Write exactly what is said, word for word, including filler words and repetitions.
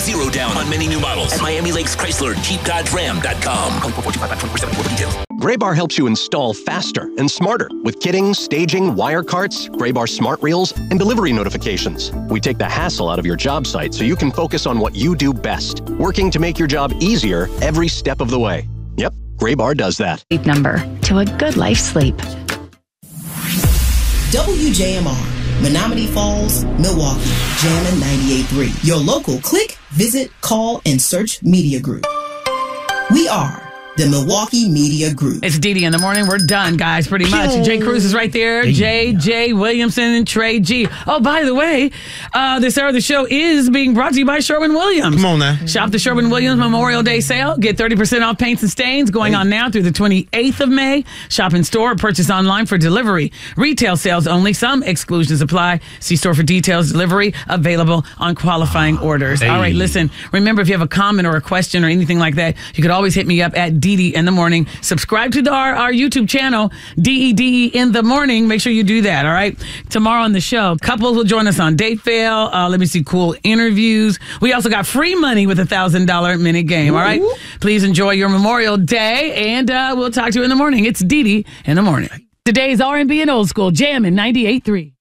zero down on many new models at Miami Lakes Chrysler Jeep Dodge Ram dot com. twenty-four details. Graybar helps you install faster and smarter with kitting, staging, wire carts, Graybar smart reels, and delivery notifications. We take the hassle out of your job site so you can focus on what you do best, working to make your job easier every step of the way. Yep, Graybar does that. Sleep number to a good life sleep. W J M R, Menominee Falls, Milwaukee, Jammin' ninety-eight point three. Your local click, visit, call, and search media group. We are the Milwaukee Media Group. It's Dee Dee in the morning. We're done, guys, pretty much. Jay Cruz is right there. J J Williamson and Trey G. Oh, by the way, uh, this hour of the show is being brought to you by Sherwin-Williams. Come on now. Shop the Sherwin-Williams Memorial Day sale. Get thirty percent off paints and stains going on now through the twenty-eighth of May. Shop in store or purchase online for delivery. Retail sales only. Some exclusions apply. See store for details. Delivery available on qualifying orders. Hey. All right, listen. Remember, if you have a comment or a question or anything like that, you could always hit me up at Dee Dee in the morning. Subscribe to the, our, our YouTube channel, D E D E in the morning. Make sure you do that, all right? Tomorrow on the show, couples will join us on Date Fail. Uh, let me see, cool interviews. We also got free money with a one thousand dollars minute game, all right? Ooh. Please enjoy your Memorial Day, and uh, we'll talk to you in the morning. It's Dee Dee in the morning. Today's R and B and old school, Jammin' ninety-eight point three.